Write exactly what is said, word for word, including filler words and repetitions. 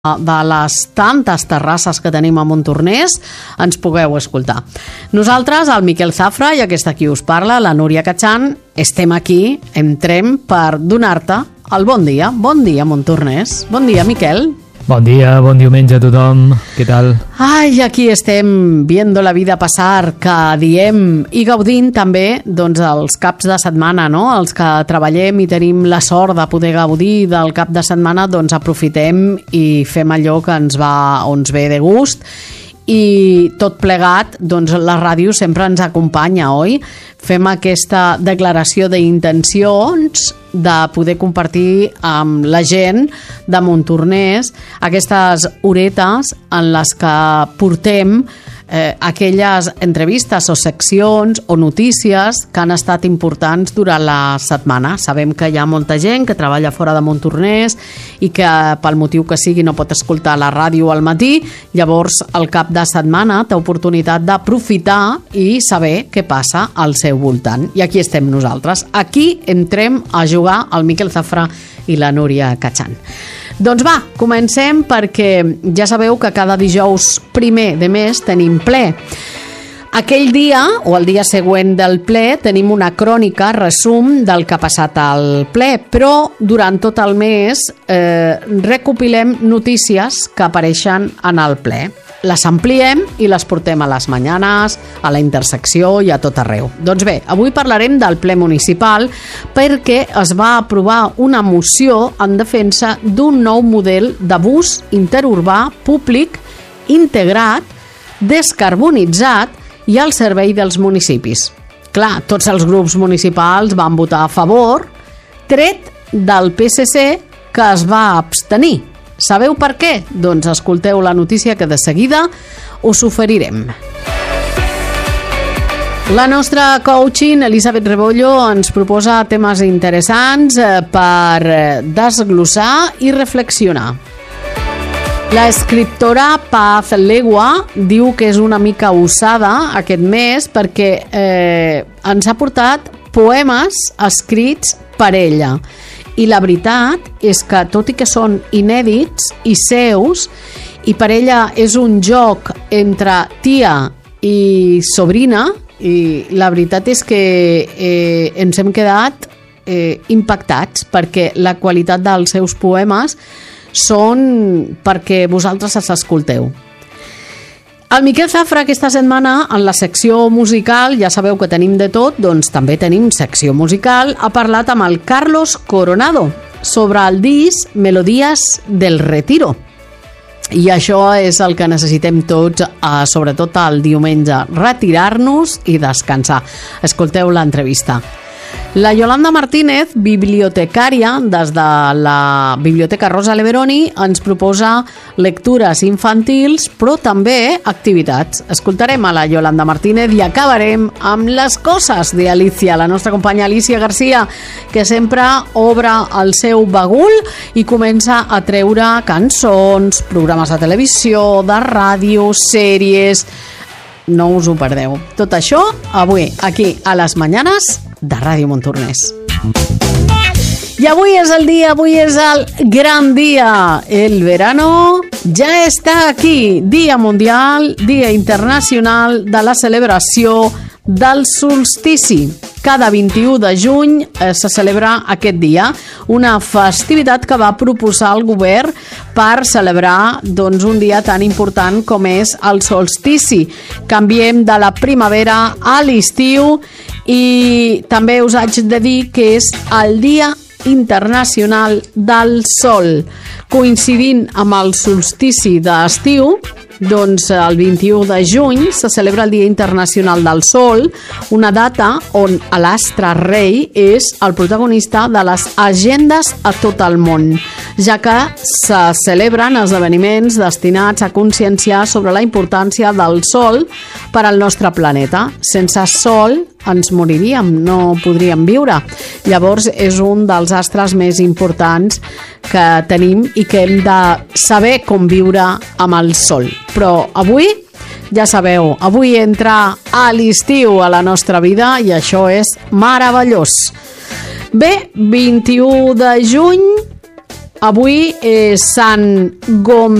de les tantes terrasses que tenim a Montornès, ens pugueu escoltar. Nosaltres, el Miquel Zafra i aquesta qui us parla, la Núria Cachan, estem aquí, entrem per donar-te el bon dia. Bon dia, Montornès. Bon dia, Miquel. Bon dia, bon diumenge a tothom. Què tal? Ai, aquí estem viendo la vida passar, que diem, i gaudint també doncs, els caps de setmana, no? Els que treballem i tenim la sort de poder gaudir del cap de setmana, doncs aprofitem i fem allò que ens va, o ens ve de gust. I tot plegat, doncs la ràdio sempre ens acompanya, oi? Fem aquesta declaració d'intencions de poder compartir amb la gent de Montornès aquestes horetes en les que portem eh, aquelles entrevistes o seccions o notícies que han estat importants durant la setmana. Sabem que hi ha molta gent que treballa fora de Montornès i que pel motiu que sigui no pot escoltar la ràdio al matí, llavors al cap de setmana té oportunitat d'aprofitar i saber què passa al seu voltant. I aquí estem nosaltres. Aquí entrem a jugar el Miquel Zafra i la Núria Cachan. Doncs va, comencem perquè ja sabeu que cada dijous primer de mes tenim ple. Aquell dia, o el dia següent del ple, tenim una crònica, resum del que ha passat al ple, però durant tot el mes eh, recopilem notícies que apareixen en el ple. Les ampliem i les portem a les manyanes, a la intersecció i a tot arreu. Doncs bé, avui parlarem del ple municipal perquè es va aprovar una moció en defensa d'un nou model de bus interurbà públic integrat, descarbonitzat i al servei dels municipis. Clar, tots els grups municipals van votar a favor, tret del P S C que es va abstenir. Sabeu per què? Doncs escolteu la notícia que de seguida us oferirem. La nostra coaching, Elisabet Rebollo, ens proposa temes interessants per desglossar i reflexionar. La escriptora Paz Legua diu que és una mica usada aquest mes perquè eh, ens ha portat poemes escrits per ella. I la veritat és que, tot i que són inèdits i seus, i per ella és un joc entre tia i sobrina, i la veritat és que eh, ens hem quedat eh, impactats perquè la qualitat dels seus poemes són perquè vosaltres els escolteu. El Miquel Zafra aquesta setmana en la secció musical, ja sabeu que tenim de tot, doncs també tenim secció musical, ha parlat amb el Carlos Coronado sobre el disc Melodías del Retiro. I això és el que necessitem tots, eh, sobretot el diumenge, retirar-nos i descansar. Escolteu l'entrevista. La Yolanda Martínez, bibliotecària des de la Biblioteca Rosa Leveroni, ens proposa lectures infantils, però també activitats. Escoltarem a la Yolanda Martínez i acabarem amb les coses d'Alicia, la nostra companya Alicia Garcia, que sempre obre el seu bagul i comença a treure cançons, programes de televisió, de ràdio, sèries. No us ho perdeu. Tot això avui, aquí a les Manyanes de Ràdio Montornès. I avui és el dia, avui és el gran dia. El verano ja està aquí. Dia mundial, dia internacional de la celebració del solstici. Cada vint-i-u de juny eh, se celebra aquest dia, una festivitat que va proposar el govern per celebrar doncs, un dia tan important com és el solstici. Canviem de la primavera a l'estiu i també us haig de dir que és el Dia Internacional del Sol. Coincidint amb el solstici d'estiu, doncs el vint-i-u de juny se celebra el Dia Internacional del Sol, una data on l'astre rei és el protagonista de les agendes a tot el món, ja que se celebren esdeveniments destinats a conscienciar sobre la importància del Sol per al nostre planeta. Sense Sol ens moriríem, no podríem viure. Llavors és un dels astres més importants que tenim i que hem de saber com viure amb el Sol. Però avui, ja sabeu, avui entra a l'estiu a la nostra vida i això és meravellós. Bé, vint-i-u de juny, Avui és Sant Gom